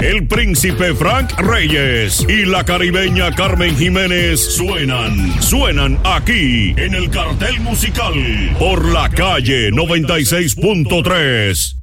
el príncipe Frank Reyes y la caribeña Carmen Jiménez suenan aquí en el Cartel Musical por la Calle 96.3.